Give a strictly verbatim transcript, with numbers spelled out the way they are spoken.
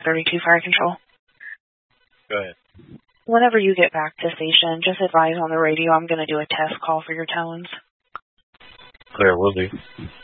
thirty-two Fire Control. Go ahead. Whenever you get back to station, just advise on the radio I'm going to do a test call for your tones. Clear, will do.